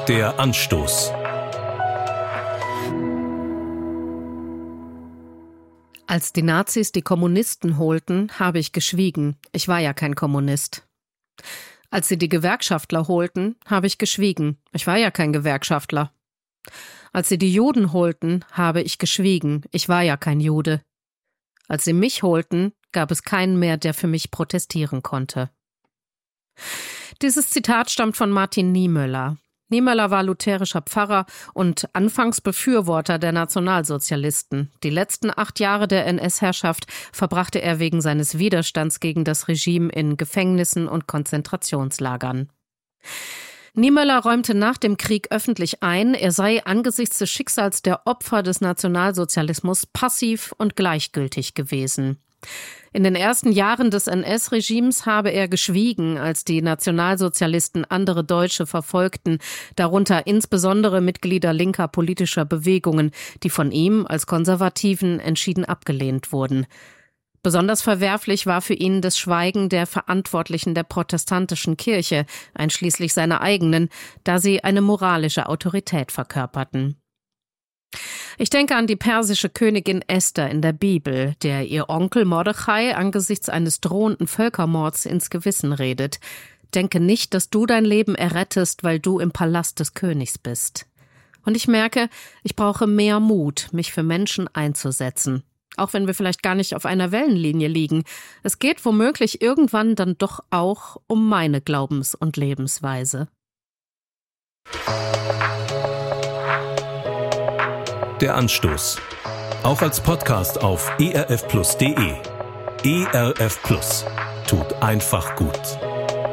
Der Anstoß. Als die Nazis die Kommunisten holten, habe ich geschwiegen. Ich war ja kein Kommunist. Als sie die Gewerkschaftler holten, habe ich geschwiegen. Ich war ja kein Gewerkschaftler. Als sie die Juden holten, habe ich geschwiegen. Ich war ja kein Jude. Als sie mich holten, gab es keinen mehr, der für mich protestieren konnte. Dieses Zitat stammt von Martin Niemöller. Niemöller war lutherischer Pfarrer und anfangs Befürworter der Nationalsozialisten. Die letzten 8 Jahre der NS-Herrschaft verbrachte er wegen seines Widerstands gegen das Regime in Gefängnissen und Konzentrationslagern. Niemöller räumte nach dem Krieg öffentlich ein, er sei angesichts des Schicksals der Opfer des Nationalsozialismus passiv und gleichgültig gewesen. In den ersten Jahren des NS-Regimes habe er geschwiegen, als die Nationalsozialisten andere Deutsche verfolgten, darunter insbesondere Mitglieder linker politischer Bewegungen, die von ihm als Konservativen entschieden abgelehnt wurden. Besonders verwerflich war für ihn das Schweigen der Verantwortlichen der protestantischen Kirche, einschließlich seiner eigenen, da sie eine moralische Autorität verkörperten. Ich denke an die persische Königin Esther in der Bibel, der ihr Onkel Mordechai angesichts eines drohenden Völkermords ins Gewissen redet. Denke nicht, dass du dein Leben errettest, weil du im Palast des Königs bist. Und ich merke, ich brauche mehr Mut, mich für Menschen einzusetzen. Auch wenn wir vielleicht gar nicht auf einer Wellenlinie liegen. Es geht womöglich irgendwann dann doch auch um meine Glaubens- und Lebensweise. Der Anstoß. Auch als Podcast auf erfplus.de. ERF Plus. Tut einfach gut.